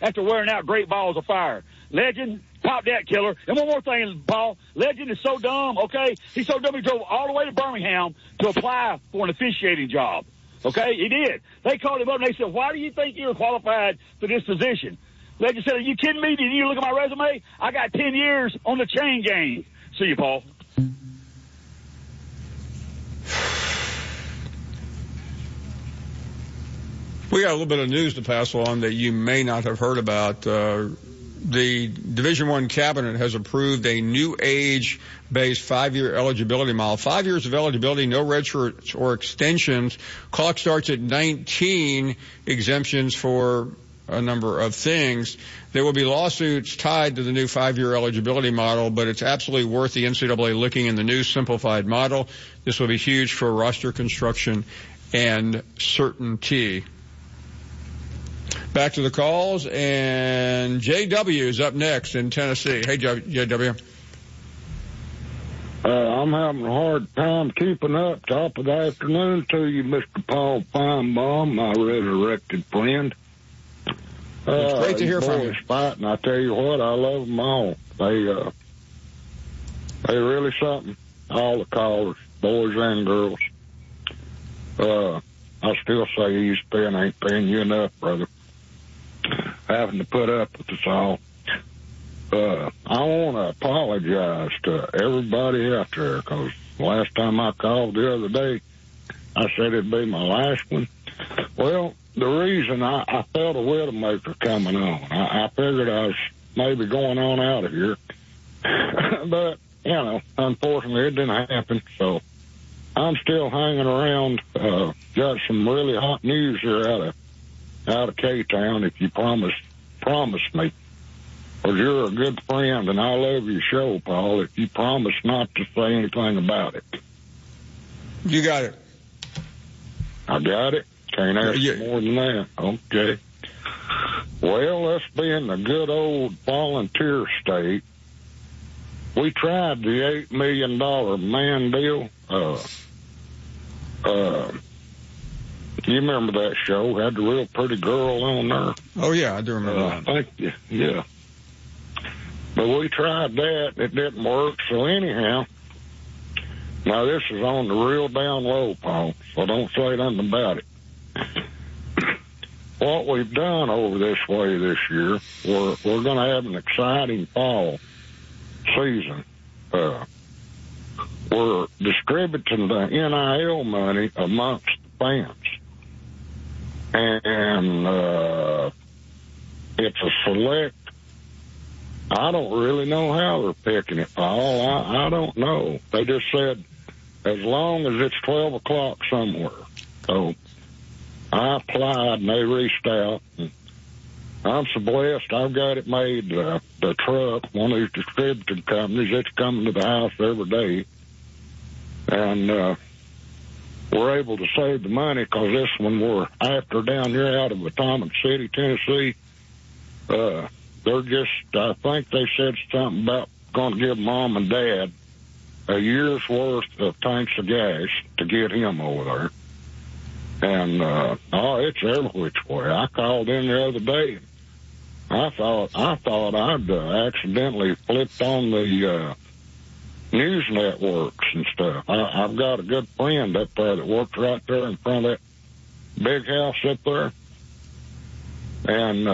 after wearing out great balls of fire. Legend, pop that killer. And one more thing, Paul. Legend is so dumb, okay? He's so dumb he drove all the way to Birmingham to apply for an officiating job. Okay? He did. They called him up and they said, why do you think you're qualified for this position? Legend said, are you kidding me? Did you look at my resume? I got 10 years on the chain gang. See you, Paul. We got a little bit of news to pass along that you may not have heard about. The Division I cabinet has approved a new age-based 5-year eligibility model. 5 years of eligibility, no redshirts or extensions. Clock starts at 19, exemptions for a number of things. There will be lawsuits tied to the new 5-year eligibility model, but it's absolutely worth the NCAA looking in the new simplified model. This will be huge for roster construction and certainty. Back to the calls, and JW is up next in Tennessee. Hey, JW. I'm having a hard time keeping up. Top of the afternoon to you, Mr. Paul Feinbaum, my resurrected friend. It's great to hear from you. Fighting, I tell you what, I love them all. They really something. All the callers, boys and girls. I still say ESPN ain't paying you enough, brother. Having to put up with us all. I want to apologize to everybody out there, because last time I called the other day, I said it'd be my last one. Well, the reason I felt a Widowmaker coming on, I figured I was maybe going on out of here. But, you know, unfortunately it didn't happen, so I'm still hanging around. Got some really hot news here out of K-Town, if you promise me. Because you're a good friend, and I love your show, Paul, if you promise not to say anything about it. You got it. I got it? Can't ask more than that. Okay. Well, us being a good old volunteer state, we tried the $8 million man deal. You remember that show? Had the real pretty girl on there. Oh, yeah, I do remember that. Yeah. But we tried that. It didn't work. So anyhow, now this is on the real down low, Paul, so don't say nothing about it. What we've done over this way this year, we're going to have an exciting fall season. We're distributing the NIL money amongst the fans. And it's a select, I don't really know how they're picking it, Paul. I don't know. They just said as long as it's 12 o'clock somewhere. So I applied and they reached out. And I'm so blessed. I've got it made. The truck, one of these distributing companies, it's coming to the house every day. And we're able to save the money because this one we're after down here out of Atomic City, Tennessee. They're just, I think they said something about going to give Mom and Dad a year's worth of tanks of gas to get him over there. And, it's every which way. I called in the other day. I thought I'd accidentally flipped on the news networks and stuff. I've got a good friend up there that works right there in front of that big house up there. And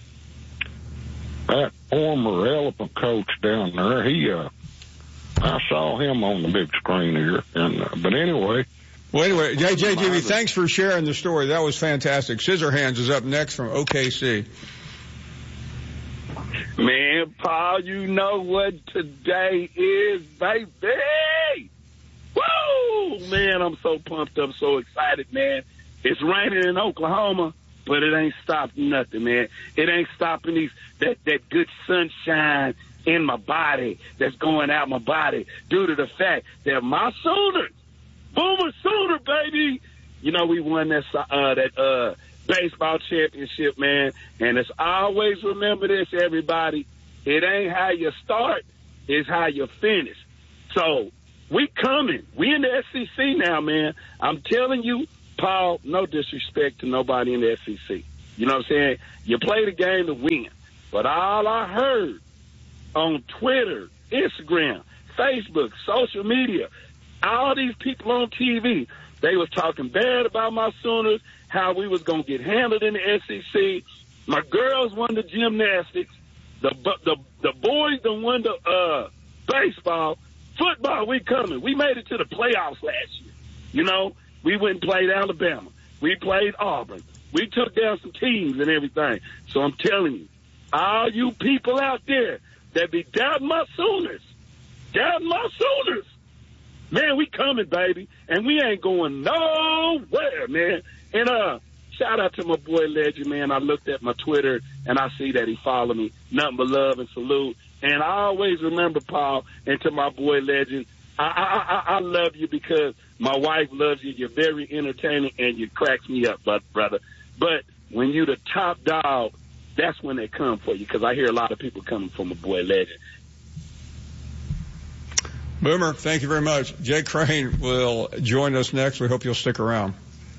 that former elephant coach down there, I saw him on the big screen here. And but anyway. Well, anyway, JJGB, thanks for sharing the story. That was fantastic. Scissorhands is up next from OKC. Man, Paul, you know what today is, baby. Woo! Man, I'm so pumped up, so excited, man. It's raining in Oklahoma, but it ain't stopping nothing, man. It ain't stopping that good sunshine in my body that's going out my body due to the fact that my Sooners, Boomer Sooner, baby. You know, we won that baseball championship, man. And it's always remember this, everybody. It ain't how you start, it's how you finish. So we coming. We in the SEC now, man. I'm telling you, Paul, no disrespect to nobody in the SEC. You know what I'm saying? You play the game to win. But all I heard on Twitter, Instagram, Facebook, social media, all these people on TV, they was talking bad about my Sooners, how we was going to get handled in the SEC. My girls won the gymnastics. The boys done won the baseball. Football, we coming. We made it to the playoffs last year. You know, we went and played Alabama. We played Auburn. We took down some teams and everything. So I'm telling you, all you people out there that be doubting my Sooners, man, we coming, baby. And we ain't going nowhere, man. And shout out to my boy Legend, man. I looked at my Twitter, and I see that he followed me. Nothing but love and salute. And I always remember, Paul, and to my boy Legend, I love you because my wife loves you. You're very entertaining, and you cracks me up, brother. But when you the top dog, that's when they come for you, because I hear a lot of people coming for my boy Legend. Boomer, thank you very much. Jay Crane will join us next. We hope you'll stick around.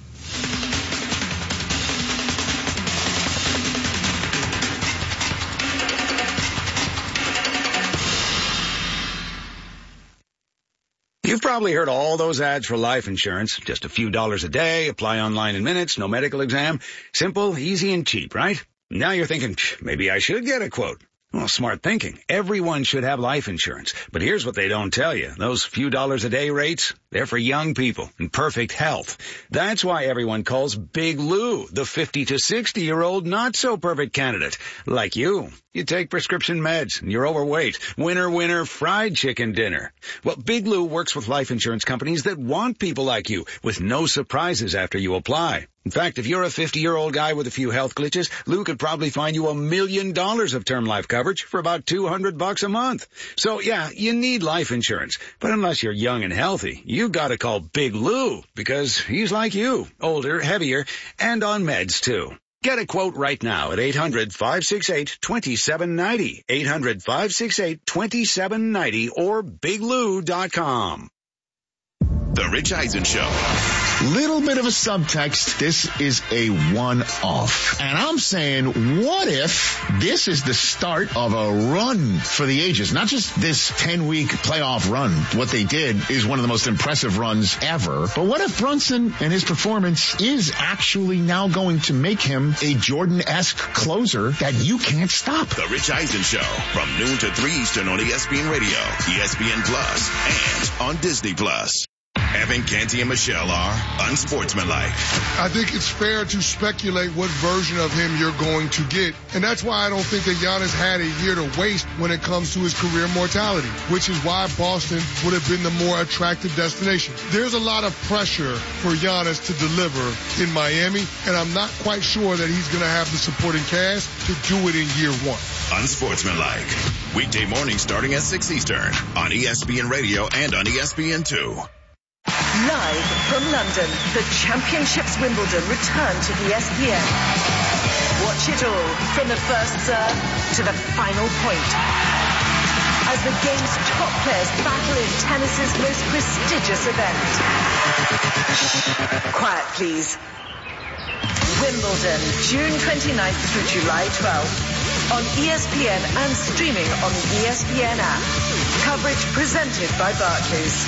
You've probably heard all those ads for life insurance. Just a few dollars a day, apply online in minutes, no medical exam. Simple, easy, and cheap, right? Now you're thinking, maybe I should get a quote. Well, smart thinking. Everyone should have life insurance. But here's what they don't tell you. Those few dollars a day rates, they're for young people in perfect health. That's why everyone calls Big Lou the 50 to 60-year-old not-so-perfect candidate. Like you. You take prescription meds, and you're overweight. Winner, fried chicken dinner. Well, Big Lou works with life insurance companies that want people like you, with no surprises after you apply. In fact, if you're a 50-year-old guy with a few health glitches, Lou could probably find you $1 million of term life coverage for about $200 a month. So, yeah, you need life insurance. But unless you're young and healthy, you gotta call Big Lou, because he's like you, older, heavier, and on meds, too. Get a quote right now at 800-568-2790, 800-568-2790, or biglou.com. The Rich Eisen Show. Little bit of a subtext. This is a one-off. And I'm saying, what if this is the start of a run for the ages? Not just this 10-week playoff run. What they did is one of the most impressive runs ever. But what if Brunson and his performance is actually now going to make him a Jordan-esque closer that you can't stop? The Rich Eisen Show from noon to 3 Eastern on ESPN Radio, ESPN Plus, and on Disney Plus. Evan, Canty, and Michelle are unsportsmanlike. I think it's fair to speculate what version of him you're going to get. And that's why I don't think that Giannis had a year to waste when it comes to his career mortality, which is why Boston would have been the more attractive destination. There's a lot of pressure for Giannis to deliver in Miami, and I'm not quite sure that he's going to have the supporting cast to do it in year one. Unsportsmanlike. Weekday morning starting at 6 Eastern on ESPN Radio and on ESPN2. Live from London, the Championships Wimbledon return to ESPN. Watch it all from the first serve to the final point, as the game's top players battle in tennis's most prestigious event. Quiet, please. Wimbledon, June 29th through July 12th. On ESPN and streaming on the ESPN app. Coverage presented by Barclays.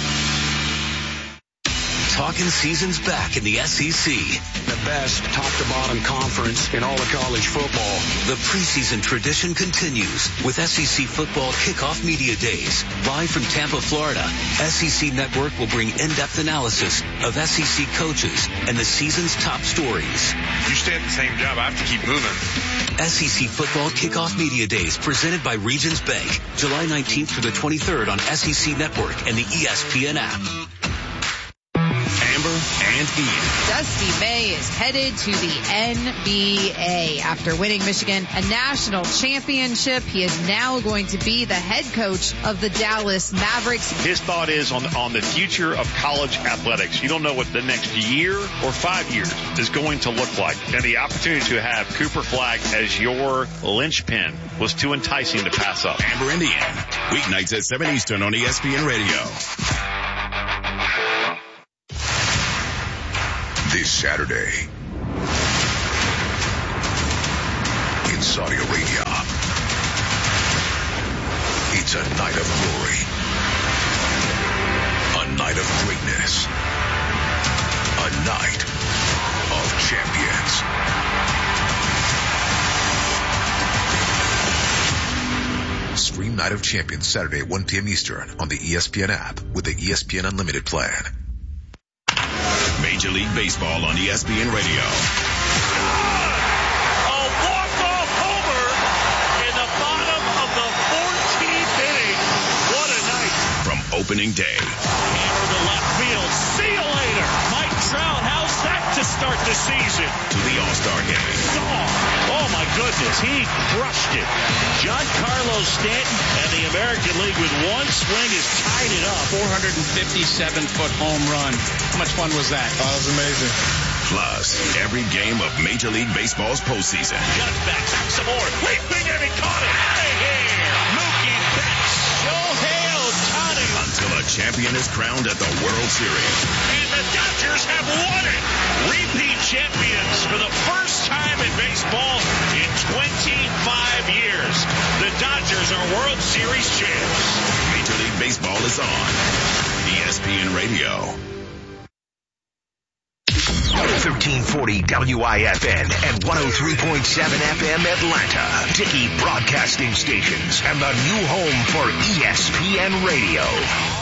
Talking season's back in the SEC. The best top-to-bottom conference in all of college football. The preseason tradition continues with SEC Football Kickoff Media Days. Live from Tampa, Florida, SEC Network will bring in-depth analysis of SEC coaches and the season's top stories. You stay at the same job, I have to keep moving. SEC Football Kickoff Media Days presented by Regions Bank. July 19th through the 23rd on SEC Network and the ESPN app. Amber and Ian. Dusty May is headed to the NBA. After winning Michigan a national championship, he is now going to be the head coach of the Dallas Mavericks. His thought is on the future of college athletics. You don't know what the next year or 5 years is going to look like. And the opportunity to have Cooper Flagg as your linchpin was too enticing to pass up. Amber and Ian, weeknights at 7 Eastern on ESPN Radio. This Saturday, Saudi Arabia. It's a night of glory. A night of greatness. A night of champions. Stream Night of Champions Saturday at 1 p.m. Eastern on the ESPN app with the ESPN Unlimited plan. Major League Baseball on ESPN Radio. A walk-off homer in the bottom of the 14th inning. What a night. From opening day. Hammer to left field. See you later. Mike Trout, how's that to start the season? To the All-Star game. Oh my goodness, he crushed it. Giancarlo Stanton and the American League with one swing has tied it up. 457-foot home run. How much fun was that? Oh, it was amazing. Plus, every game of Major League Baseball's postseason. Just back, back some more. Leaping and he caught it. Out of here. Mookie Betts. Shohei Ohtani. Until a champion is crowned at the World Series. And the Dodgers have won it. Repeat champions for the first time in baseball in 25 years. The Dodgers are World Series champs. Major League Baseball is on ESPN Radio. 1340 WIFN and 103.7 FM Atlanta. Dickey Broadcasting Stations and the new home for ESPN Radio.